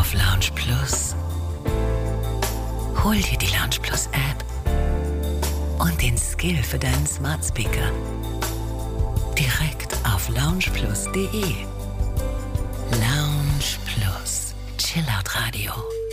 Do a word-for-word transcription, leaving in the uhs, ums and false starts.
auf Lounge Plus. Hol dir die Lounge Plus App und den Skill für deinen Smart Speaker. Direkt auf lounge plus punkt de. Lounge Plus. Chillout Radio.